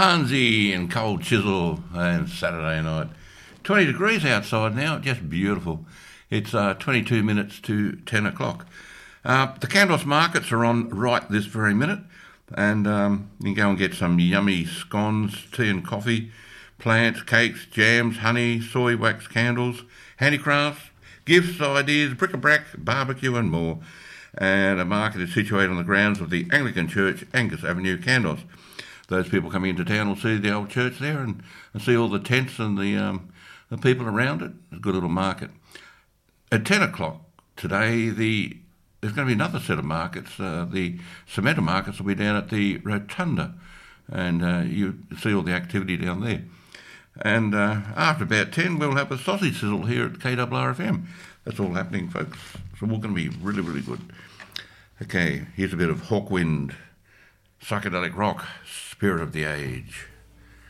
Barnsley and Cold Chisel and Saturday night. 20 degrees outside now, just beautiful. It's 22 minutes to 10 o'clock. The Candles markets are on right this very minute, and you can go and get some yummy scones, tea and coffee, plants, cakes, jams, honey, soy wax candles, handicrafts, gifts, ideas, bric-a-brac, barbecue and more. And a market is situated on the grounds of the Anglican Church, Angus Avenue, Candles. Those people coming into town will see the old church there and see all the tents and the people around it. It's a good little market. At 10 o'clock today, there's going to be another set of markets. The Cementa markets will be down at the Rotunda, and you see all the activity down there. And after about 10, we'll have a sausage sizzle here at KRRFM. That's all happening, folks. So we're going to be really, really good. Okay, here's a bit of Hawkwind, psychedelic rock, spirit of the age.